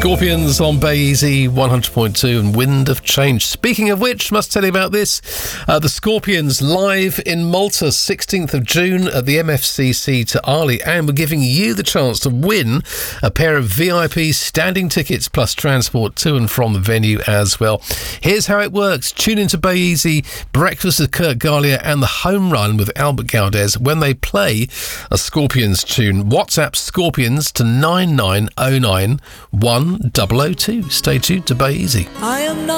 Scorpions on Bay Easy 100.2 and Wind of Change. Speaking of which, must tell you about this. The Scorpions live in Malta, 16th of June at the MFCC to Arley, and we're giving you the chance to win a pair of VIP standing tickets plus transport to and from the venue as well. Here's how it works. Tune into Bay Easy, Breakfast with Kurt Garlier and The Home Run with Albert Galdez when they play a Scorpions tune. WhatsApp Scorpions to 9909 1002. Stay tuned to Bay Easy. I am not